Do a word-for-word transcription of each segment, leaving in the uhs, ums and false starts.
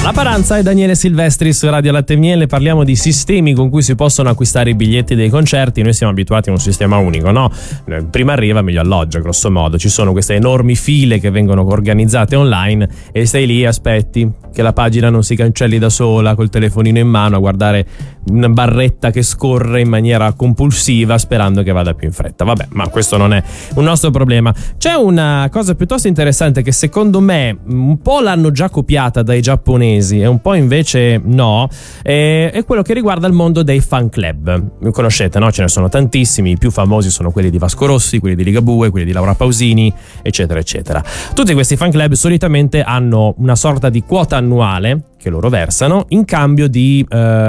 La Paranza e Daniele Silvestri su Radio Latte e Miele. Parliamo di sistemi con cui si possono acquistare i biglietti dei concerti. Noi siamo abituati a un sistema unico, no? Prima arriva, meglio alloggia, grosso modo. Ci sono queste enormi file che vengono organizzate online e stai lì, aspetti che la pagina non si cancelli da sola, col telefonino in mano a guardare una barretta che scorre in maniera compulsiva, sperando che vada più in fretta. Vabbè, ma questo non è un nostro problema. C'è una cosa piuttosto interessante che secondo me un po' l'hanno già copiata dai giapponesi e un po' invece no, è, è quello che riguarda il mondo dei fan club. Conoscete, no? Ce ne sono tantissimi, i più famosi sono quelli di Vasco Rossi, quelli di Ligabue, quelli di Laura Pausini, eccetera eccetera. Tutti questi fan club solitamente hanno una sorta di quota annuale che loro versano in cambio di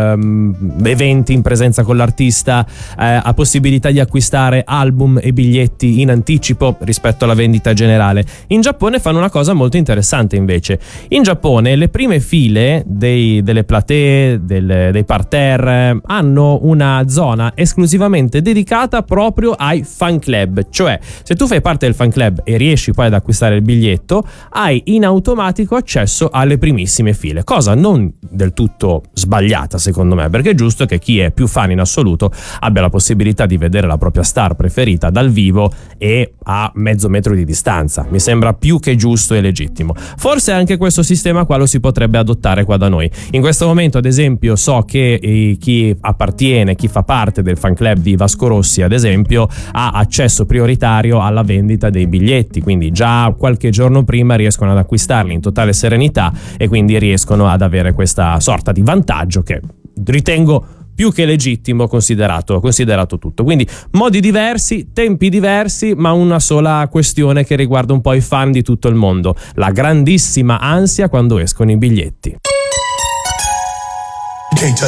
ehm, eventi in presenza con l'artista, eh, a possibilità di acquistare album e biglietti in anticipo rispetto alla vendita generale. In Giappone fanno una cosa molto interessante invece. In Giappone le prime file dei, delle platee, del, dei parterre hanno una zona esclusivamente dedicata proprio ai fan club, cioè se tu fai parte del fan club e riesci poi ad acquistare il biglietto hai in automatico accesso alle primissime file, cosa non del tutto sbagliata secondo me, perché è giusto che chi è più fan in assoluto abbia la possibilità di vedere la propria star preferita dal vivo e a mezzo metro di distanza. Mi sembra più che giusto e legittimo. Forse anche questo sistema qua lo si potrebbe adottare qua da noi. In questo momento ad esempio so che eh, chi appartiene, chi fa parte del fan club di Vasco Rossi ad esempio ha accesso prioritario alla vendita dei biglietti, quindi già qualche giorno prima riescono ad acquistarli in totale serenità e quindi riescono ad avere questa sorta di vantaggio che ritengo più che legittimo considerato, considerato tutto. Quindi modi diversi, tempi diversi, ma una sola questione che riguarda un po' i fan di tutto il mondo: la grandissima ansia quando escono i biglietti.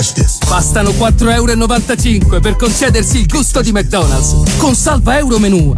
Bastano quattro e novantacinque euro per concedersi il gusto di McDonald's con Salva Euro Menù.